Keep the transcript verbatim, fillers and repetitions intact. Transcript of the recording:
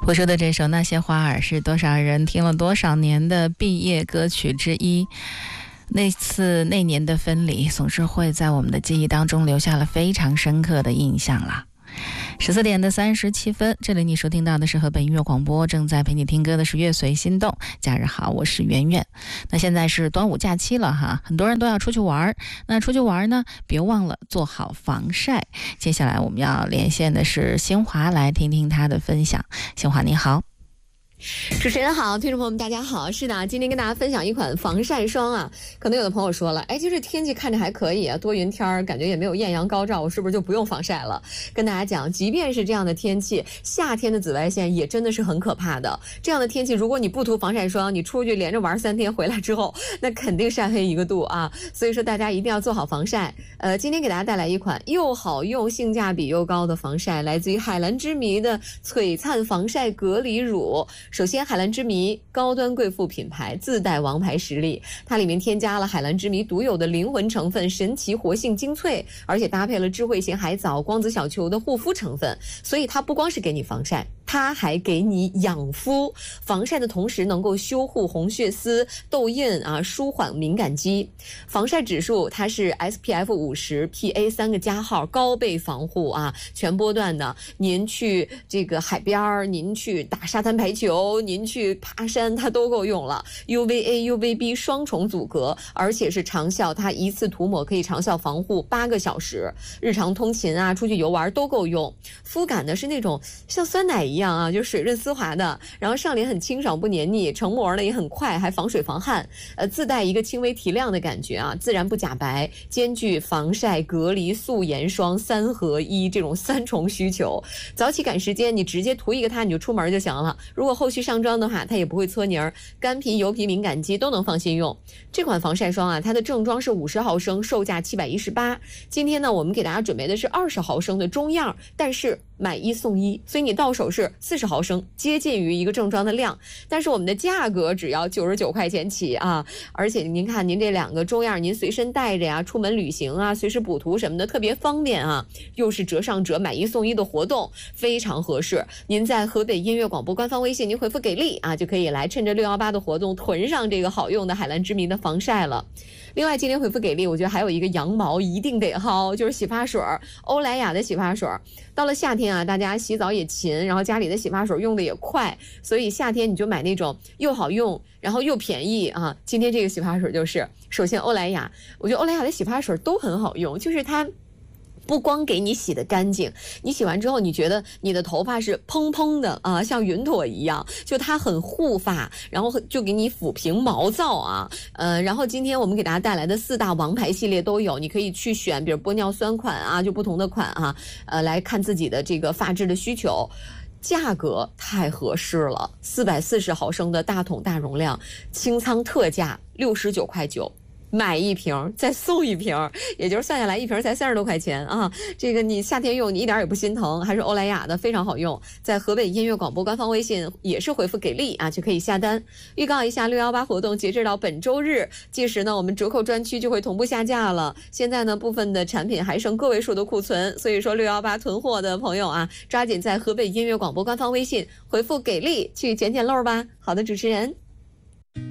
朴树的这首《那些花儿》是多少人听了多少年的毕业歌曲之一。那次那年的分离，总是会在我们的记忆当中留下了非常深刻的印象啦。十四点的三十七分，这里你收听到的是河北音乐广播，正在陪你听歌的是乐随心动。假日好，我是圆圆。那现在是端午假期了哈，很多人都要出去玩。那出去玩呢，别忘了做好防晒。接下来我们要连线的是新华，来听听他的分享。新华你好。 主持人好，听众朋友们大家好。是的，今天跟大家分享一款防晒霜啊。可能有的朋友说了，哎，就是天气看着还可以啊，多云天儿，感觉也没有艳阳高照，我是不是就不用防晒了？跟大家讲，即便是这样的天气，夏天的紫外线也真的是很可怕的。这样的天气，如果你不涂防晒霜，你出去连着玩三天回来之后，那肯定晒黑一个度啊。所以说大家一定要做好防晒。呃，今天给大家带来一款又好用、性价比又高的防晒，来自于海蓝之谜的璀璨防晒隔离乳。首先，海蓝之谜高端贵妇品牌，自带王牌实力，它里面添加了海蓝之谜独有的灵魂成分神奇活性精粹，而且搭配了智慧型海藻、光子小球的护肤成分，所以它不光是给你防晒，它还给你养肤。防晒的同时能够修护红血丝、痘印啊，舒缓敏感肌。防晒指数它是 S P F 五十 P A 三个加号，高倍防护啊，全波段的。您去这个海边，您去打沙滩排球，您去爬山，它都够用了。U V A、U V B 双重阻隔，而且是长效，它一次涂抹可以长效防护八个小时，日常通勤啊、出去游玩都够用。肤感呢是那种像酸奶一样啊，就是水润丝滑的，然后上脸很清爽不黏腻，成膜呢也很快，还防水防汗，呃，自带一个轻微提亮的感觉啊，自然不假白，兼具防晒、隔离、素颜霜三合一这种三重需求。早起赶时间，你直接涂一个它你就出门就行了。如果后续上妆的话，它也不会搓泥儿，干皮、油皮、敏感肌都能放心用。这款防晒霜啊，它的正装是五十毫升，售价七百一十八。今天呢，我们给大家准备的是二十毫升的中样，但是买一送一，所以你到手是四十毫升，接近于一个正装的量。但是我们的价格只要九十九块钱起啊！而且您看，您这两个中样，您随身带着呀，出门旅行啊，随时补涂什么的，特别方便啊！又是折上折，买一送一的活动，非常合适。您在河北音乐广播官方微信，您回复给力啊，就可以来趁着六幺八的活动囤上这个好用的海蓝之谜的防晒了。另外，今天回复给力，我觉得还有一个羊毛一定得薅，就是洗发水，欧莱雅的洗发水。到了夏天啊，大家洗澡也勤，然后家里的洗发水用的也快，所以夏天你就买那种又好用，然后又便宜啊。今天这个洗发水就是，首先欧莱雅，我觉得欧莱雅的洗发水都很好用，就是它不光给你洗得干净，你洗完之后你觉得你的头发是蓬蓬的啊，像云朵一样，就它很护发，然后就给你抚平毛躁啊。呃，然后今天我们给大家带来的四大王牌系列都有，你可以去选，比如玻尿酸款啊，就不同的款啊，呃，来看自己的这个发质的需求。价格太合适了，四百四十毫升的大桶大容量，清仓特价六十九块九。买一瓶再送一瓶，也就是算下来一瓶才三十多块钱啊！这个你夏天用你一点也不心疼，还是欧莱雅的，非常好用。在河北音乐广播官方微信也是回复给力啊，就可以下单。预告一下六幺八活动截止到本周日，届时呢我们折扣专区就会同步下架了。现在呢部分的产品还剩个位数的库存，所以说六幺八囤货的朋友啊，抓紧在河北音乐广播官方微信回复给力去捡捡漏吧。好的，主持人。